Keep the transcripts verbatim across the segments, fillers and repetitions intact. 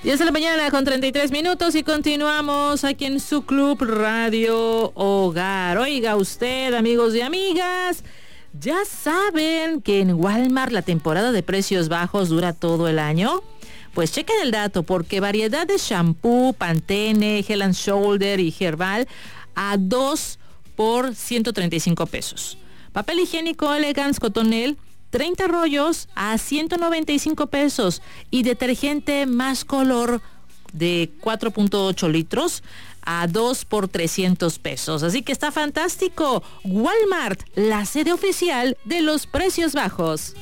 diez de la mañana con treinta y tres minutos y continuamos aquí en su Club Radio Hogar. Oiga usted, amigos y amigas, ¿ya saben que en Walmart la temporada de precios bajos dura todo el año? Pues chequen el dato, porque variedad de shampoo, Pantene, Head and Shoulder y Herbal a dos por ciento treinta y cinco pesos. Papel higiénico Elegance Cotonel, treinta rollos a ciento noventa y cinco pesos. Y detergente Más Color de cuatro punto ocho litros a dos por trescientos pesos. Así que está fantástico. Walmart, la sede oficial de los precios bajos.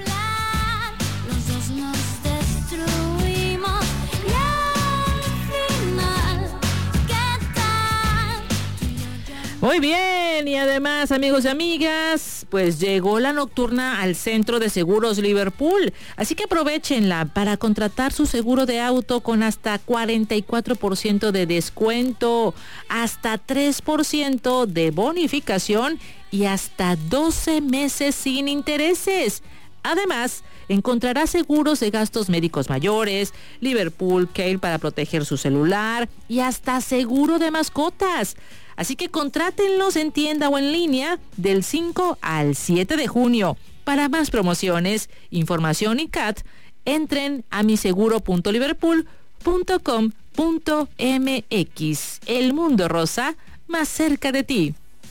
Muy bien, y además, amigos y amigas, pues llegó la nocturna al Centro de Seguros Liverpool, así que aprovechenla para contratar su seguro de auto con hasta cuarenta y cuatro por ciento de descuento, hasta tres por ciento de bonificación y hasta doce meses sin intereses. Además, encontrará seguros de gastos médicos mayores, Liverpool Care para proteger su celular y hasta seguro de mascotas. Así que contrátenlos en tienda o en línea del cinco al siete de junio. Para más promociones, información y C A T, entren a miseguro punto liverpool punto com punto m x. El mundo rosa más cerca de ti.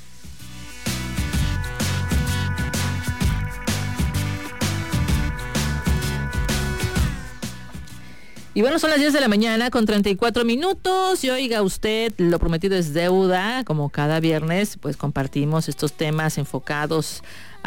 Y bueno, son las diez de la mañana con treinta y cuatro minutos y oiga usted, lo prometido es deuda. Como cada viernes, pues compartimos estos temas enfocados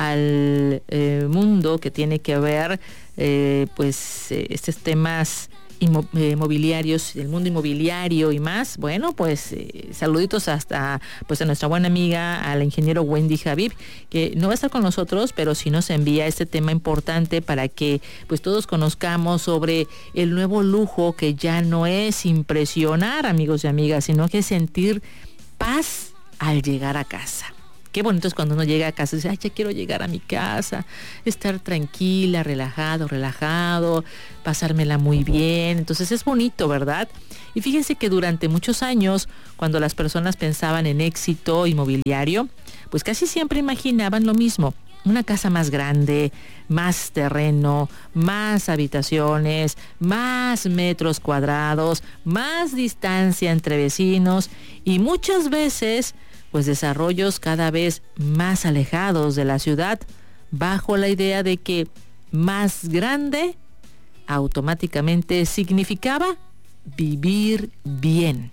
al eh, mundo que tiene que ver, eh, pues, eh, estos temas inmo- eh, mobiliarios, el mundo inmobiliario y más. Bueno, pues eh, saluditos hasta pues a nuestra buena amiga, a la ingeniero Wendy Habib, que no va a estar con nosotros, pero sí nos envía este tema importante para que pues todos conozcamos sobre el nuevo lujo que ya no es impresionar, amigos y amigas, sino que es sentir paz al llegar a casa. Qué bonito es cuando uno llega a casa y dice, ay, ya quiero llegar a mi casa, estar tranquila, relajado, relajado, pasármela muy bien. Entonces es bonito, ¿verdad? Y fíjense que durante muchos años, cuando las personas pensaban en éxito inmobiliario, pues casi siempre imaginaban lo mismo. Una casa más grande, más terreno, más habitaciones, más metros cuadrados, más distancia entre vecinos y muchas veces pues desarrollos cada vez más alejados de la ciudad, bajo la idea de que más grande automáticamente significaba vivir bien.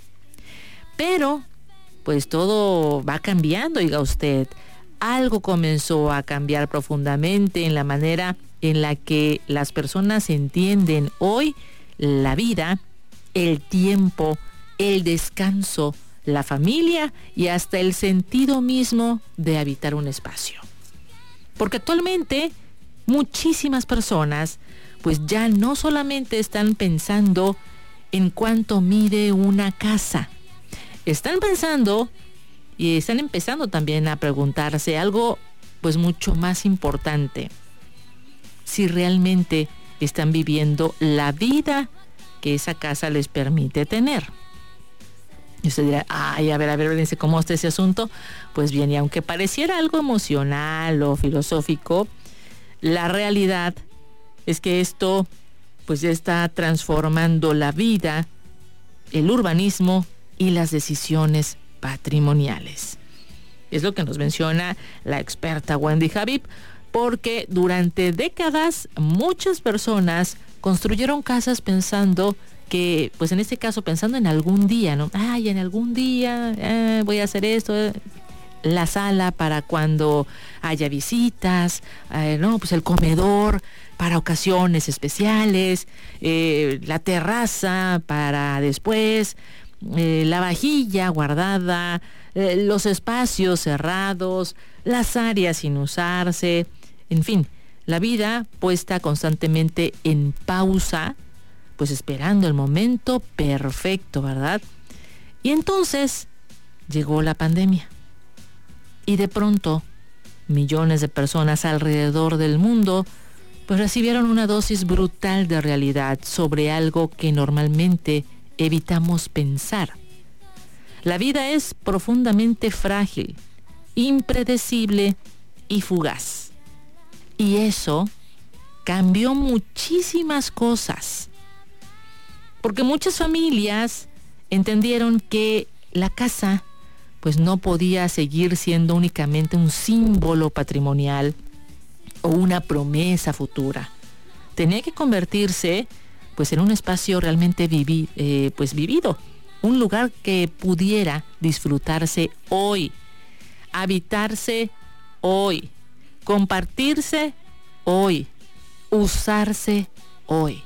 Pero pues todo va cambiando, oiga usted. Algo comenzó a cambiar profundamente en la manera en la que las personas entienden hoy la vida, el tiempo, el descanso, la familia y hasta el sentido mismo de habitar un espacio. Porque actualmente muchísimas personas pues ya no solamente están pensando en cuánto mide una casa, están pensando y están empezando también a preguntarse algo pues mucho más importante: si realmente están viviendo la vida que esa casa les permite tener. Y usted dirá, ay, a ver, a ver, véanse cómo está ese asunto. Pues bien, y aunque pareciera algo emocional o filosófico, la realidad es que esto pues ya está transformando la vida, el urbanismo y las decisiones patrimoniales. Es lo que nos menciona la experta Wendy Habib, porque durante décadas muchas personas construyeron casas pensando que, pues en este caso, pensando en algún día, ¿no? Ay, en algún día eh, voy a hacer esto, eh. la sala para cuando haya visitas, eh, no, pues el comedor para ocasiones especiales, eh, la terraza para después, eh, la vajilla guardada, eh, los espacios cerrados, las áreas sin usarse, en fin, la vida puesta constantemente en pausa, pues esperando el momento perfecto, ¿verdad? Y entonces llegó la pandemia. Y de pronto, millones de personas alrededor del mundo pues recibieron una dosis brutal de realidad sobre algo que normalmente evitamos pensar. La vida es profundamente frágil, impredecible y fugaz. Y eso cambió muchísimas cosas. Porque muchas familias entendieron que la casa pues no podía seguir siendo únicamente un símbolo patrimonial o una promesa futura. Tenía que convertirse pues en un espacio realmente vivi, eh, pues vivido, un lugar que pudiera disfrutarse hoy, habitarse hoy, compartirse hoy, usarse hoy.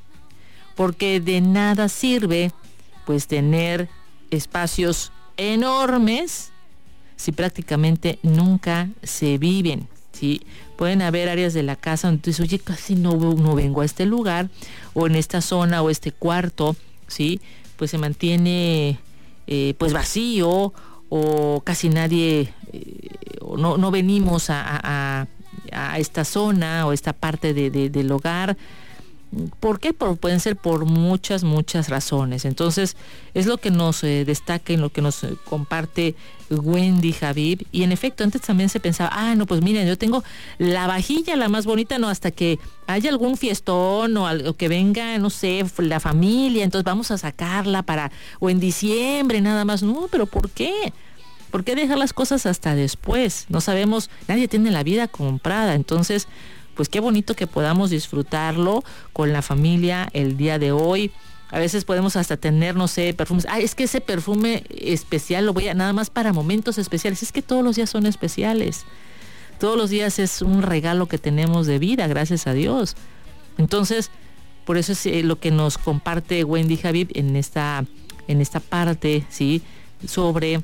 Porque de nada sirve pues tener espacios enormes si prácticamente nunca se viven, ¿sí? Pueden haber áreas de la casa donde tú dices, oye, casi no, no vengo a este lugar, o en esta zona, o este cuarto, ¿sí? Pues se mantiene eh, pues vacío, o casi nadie, eh, o no, no venimos a, a, a esta zona, o esta parte de, de, del hogar. ¿Por qué? Por, pueden ser por muchas, muchas razones. Entonces, es lo que nos eh, destaca y lo que nos eh, comparte Wendy Habib. Y en efecto, antes también se pensaba, ah, no, pues miren, yo tengo la vajilla la más bonita, no, hasta que haya algún fiestón o, algo, que venga, no sé, la familia, entonces vamos a sacarla para, o en diciembre nada más. No, pero ¿por qué? ¿Por qué dejar las cosas hasta después? No sabemos, nadie tiene la vida comprada, entonces pues qué bonito que podamos disfrutarlo con la familia el día de hoy. A veces podemos hasta tener, no sé, perfumes. Ah, es que ese perfume especial lo voy a nada más para momentos especiales. Es que todos los días son especiales. Todos los días es un regalo que tenemos de vida, gracias a Dios. Entonces, por eso es eh, lo que nos comparte Wendy Habib en esta, en esta parte, ¿sí? Sobre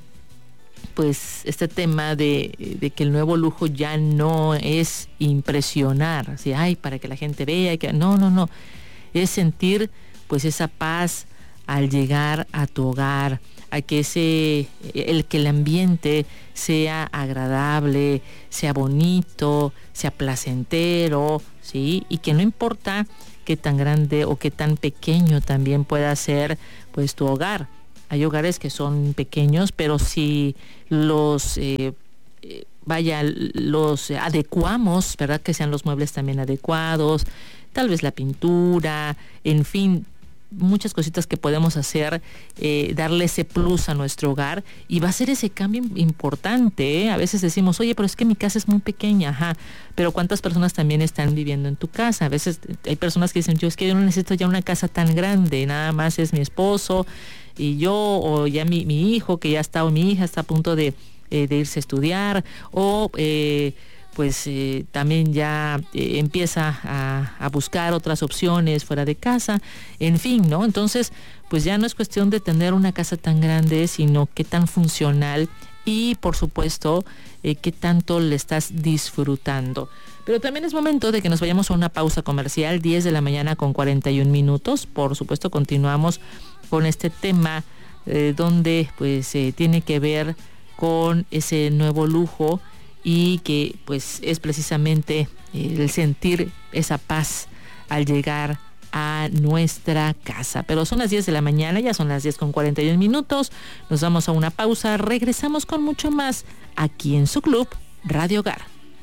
pues este tema de, de que el nuevo lujo ya no es impresionar, así, ay, para que la gente vea, que no, no, no, es sentir pues esa paz al llegar a tu hogar, a que ese, el que el ambiente sea agradable, sea bonito, sea placentero, ¿sí? Y que no importa qué tan grande o qué tan pequeño también pueda ser pues tu hogar. Hay hogares que son pequeños, pero si los, eh, eh, vaya, los adecuamos, ¿verdad? Que sean los muebles también adecuados, tal vez la pintura, en fin, muchas cositas que podemos hacer, eh, darle ese plus a nuestro hogar, y va a ser ese cambio importante, ¿eh? A veces decimos, oye, pero es que mi casa es muy pequeña, ajá, pero ¿cuántas personas también están viviendo en tu casa? A veces hay personas que dicen, yo es que yo no necesito ya una casa tan grande, nada más es mi esposo y yo, o ya mi, mi hijo, que ya está, o mi hija está a punto de, eh, de irse a estudiar, o eh, pues eh, también ya eh, empieza a, a buscar otras opciones fuera de casa, en fin, ¿no? Entonces, pues ya no es cuestión de tener una casa tan grande, sino qué tan funcional y, por supuesto, eh, qué tanto le estás disfrutando. Pero también es momento de que nos vayamos a una pausa comercial, diez de la mañana con cuarenta y un minutos. Por supuesto, continuamos con este tema eh, donde pues eh, tiene que ver con ese nuevo lujo, y que pues es precisamente el sentir esa paz al llegar a nuestra casa. Pero son las diez de la mañana, ya son las diez con cuarenta y un minutos, nos vamos a una pausa, regresamos con mucho más aquí en su club Radio Hogar.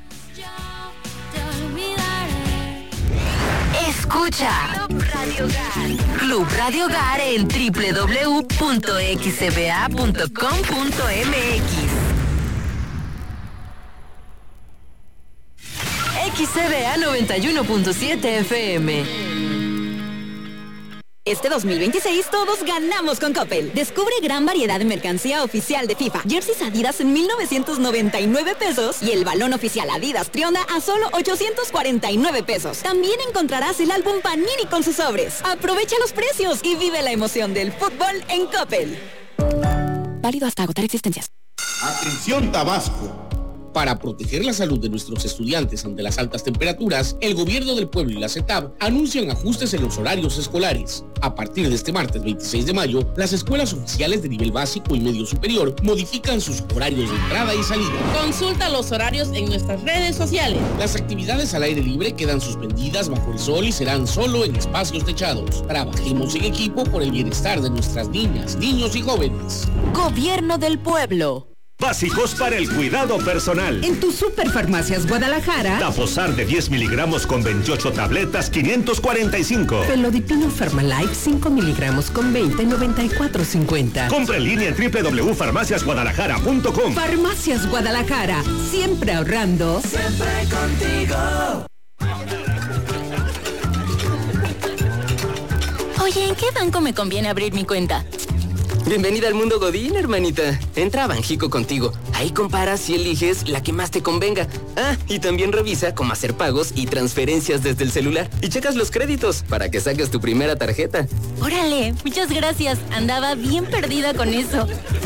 Escucha Club Radio Hogar, Club Radio Hogar en doble u doble u doble u punto x c b a punto com punto m x. X C B A noventa y uno punto siete F M. Este dos mil veintiséis todos ganamos con Coppel. Descubre gran variedad de mercancía oficial de FIFA. Jerseys Adidas en mil novecientos noventa y nueve pesos y el balón oficial Adidas Trionda a solo ochocientos cuarenta y nueve pesos. También encontrarás el álbum Panini con sus sobres. Aprovecha los precios y vive la emoción del fútbol en Coppel. Válido hasta agotar existencias. Atención Tabasco. Para proteger la salud de nuestros estudiantes ante las altas temperaturas, el Gobierno del Pueblo y la CETAB anuncian ajustes en los horarios escolares. A partir de este martes veintiséis de mayo, las escuelas oficiales de nivel básico y medio superior modifican sus horarios de entrada y salida. Consulta los horarios en nuestras redes sociales. Las actividades al aire libre quedan suspendidas bajo el sol y serán solo en espacios techados. Trabajemos en equipo por el bienestar de nuestras niñas, niños y jóvenes. Gobierno del Pueblo. Básicos para el cuidado personal. En tu Superfarmacias Guadalajara. Taposar de diez miligramos con veintiocho tabletas, quinientos cuarenta y cinco. Felodipino Pharmalife cinco miligramos con veinte, noventa y cuatro cincuenta. Compra en línea en doble u doble u doble u punto farmacias guadalajara punto com. Farmacias Guadalajara, siempre ahorrando. Siempre contigo. Oye, ¿en qué banco me conviene abrir mi cuenta? Bienvenida al mundo Godín, hermanita. Entra a Banjico Contigo. Ahí comparas y eliges la que más te convenga. Ah, y también revisa cómo hacer pagos y transferencias desde el celular. Y checas los créditos para que saques tu primera tarjeta. Órale, muchas gracias. Andaba bien perdida con eso.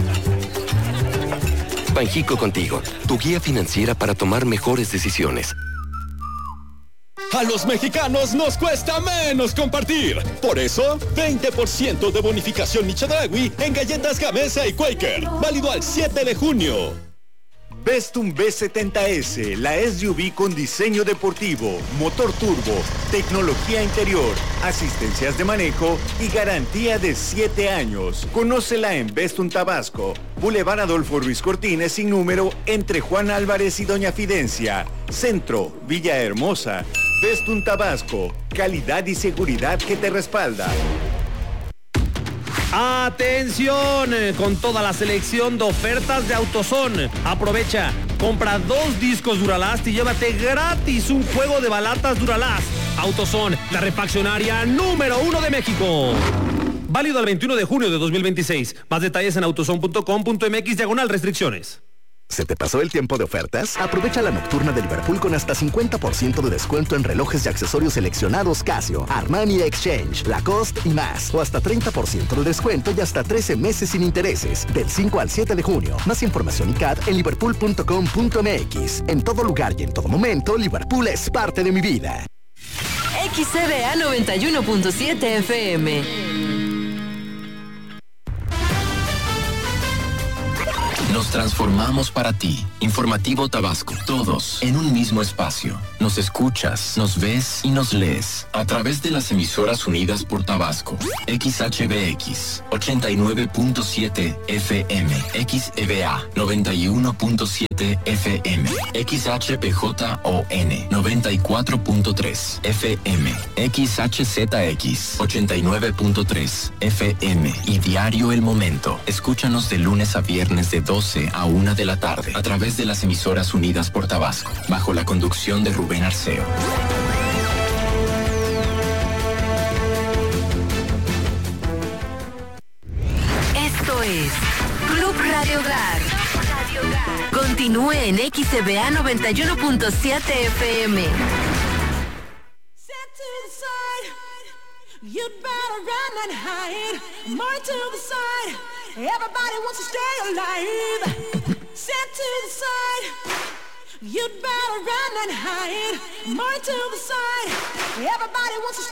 Banjico Contigo, tu guía financiera para tomar mejores decisiones. A los mexicanos nos cuesta menos compartir. Por eso, veinte por ciento de bonificación Michedragui en galletas Gamesa y Quaker. Válido al siete de junio. Vestum B setenta ese, la S U V con diseño deportivo, motor turbo, tecnología interior, asistencias de manejo y garantía de siete años. Conócela en Vestum Tabasco, Boulevard Adolfo Ruiz Cortines sin número entre Juan Álvarez y Doña Fidencia. Centro, Villahermosa. Vestum Tabasco, calidad y seguridad que te respalda. ¡Atención! Con toda la selección de ofertas de AutoZone. Aprovecha, compra dos discos Duralast y llévate gratis un juego de balatas Duralast. AutoZone, la refaccionaria número uno de México. Válido al veintiuno de junio de dos mil veintiséis. Más detalles en autozone punto com punto m x diagonal restricciones. ¿Se te pasó el tiempo de ofertas? Aprovecha la nocturna de Liverpool con hasta cincuenta por ciento de descuento en relojes y accesorios seleccionados Casio, Armani Exchange, Lacoste y más. O hasta treinta por ciento de descuento y hasta trece meses sin intereses. Del cinco al siete de junio. Más información y C A D en liverpool punto com punto m x. En todo lugar y en todo momento, Liverpool es parte de mi vida. X C B A noventa y uno punto siete F M. Nos transformamos para ti. Informativo Tabasco. Todos en un mismo espacio. Nos escuchas, nos ves y nos lees a través de las emisoras unidas por Tabasco. X H B X ochenta y nueve punto siete F M, X E B A noventa y uno punto siete F M, X H P J O N noventa y cuatro punto tres F M, X H Z X ochenta y nueve punto tres F M y Diario El Momento. Escúchanos de lunes a viernes de doce a una de la tarde a través de las emisoras unidas por Tabasco, bajo la conducción de Rubén Arceo. Esto es Club Radio Hogar. Continúe en X C B A noventa y uno punto siete F M. You'd better run and hide, more to the side. Everybody wants to stay alive. Set to the side. You'd better run and hide, more to the side. Everybody wants to stay